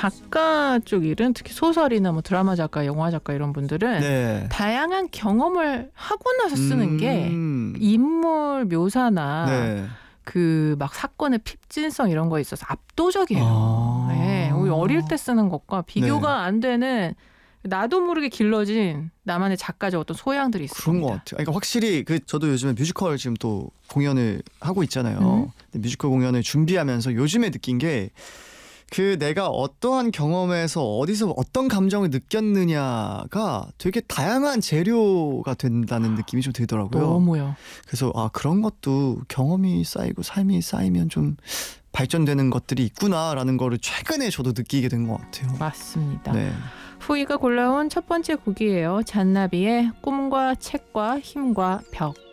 작가 쪽 일은 특히 소설이나 뭐 드라마 작가, 영화 작가 이런 분들은 네. 다양한 경험을 하고 나서 쓰는 게 인물 묘사나 네. 그 막 사건의 핍진성 이런 거에 있어서 압도적이에요. 네, 우리 어릴 때 쓰는 것과 비교가 안 되는 나도 모르게 길러진 나만의 작가적 어떤 소양들이 있을 그런 겁니다. 것 같아요. 그러니까 확실히 저도 요즘에 뮤지컬 지금 또 공연을 하고 있잖아요. 근데 뮤지컬 공연을 준비하면서 요즘에 느낀 게 내가 어떠한 경험에서 어디서 어떤 감정을 느꼈느냐가 되게 다양한 재료가 된다는 느낌이 좀 들더라고요. 너무요. 그래서 그런 것도 경험이 쌓이고 삶이 쌓이면 좀 발전되는 것들이 있구나라는 거를 최근에 저도 느끼게 된 것 같아요. 맞습니다. 네. 후이가 골라온 첫 번째 곡이에요. 잔나비의 꿈과 책과 힘과 벽.